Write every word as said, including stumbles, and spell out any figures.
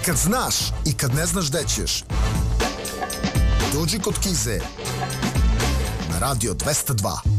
kad znaš i kad ne znaš gde ćeš. Dođi kod Kize na Radio dvesta dva.